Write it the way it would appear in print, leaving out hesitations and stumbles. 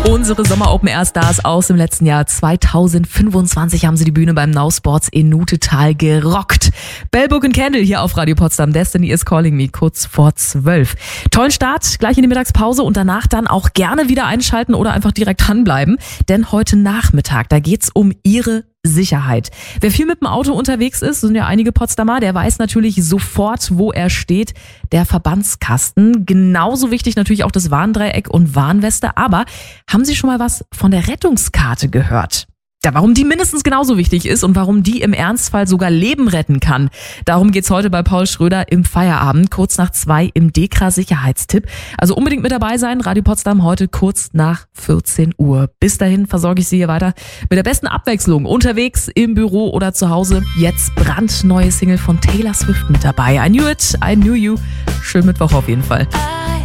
Unsere Sommer-Open-Air-Stars aus dem letzten Jahr 2025 haben sie die Bühne beim Now Sports in Nutetal gerockt. Bell, Book & Candle hier auf Radio Potsdam. Destiny is Calling Me, kurz vor 12. Tollen Start, gleich in die Mittagspause und danach dann auch gerne wieder einschalten oder einfach direkt dranbleiben. Denn heute Nachmittag, da geht's um Ihre Sicherheit. Wer viel mit dem Auto unterwegs ist, sind ja einige Potsdamer, der weiß natürlich sofort, wo er steht. Der Verbandskasten. Genauso wichtig natürlich auch das Warndreieck und Warnweste. Aber haben Sie schon mal was von der Rettungskarte gehört? Ja, warum die mindestens genauso wichtig ist und warum die im Ernstfall sogar Leben retten kann. Darum geht's heute bei Paul Schröder im Feierabend, kurz nach 2 im DEKRA Sicherheitstipp. Also unbedingt mit dabei sein, Radio Potsdam heute kurz nach 14 Uhr. Bis dahin versorge ich Sie hier weiter mit der besten Abwechslung. Unterwegs, im Büro oder zu Hause. Jetzt brandneue Single von Taylor Swift mit dabei. I Knew It, I Knew You. Schönen Mittwoch auf jeden Fall.